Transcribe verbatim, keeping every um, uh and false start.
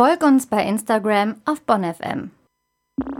Folg uns bei Instagram auf Bonn F M.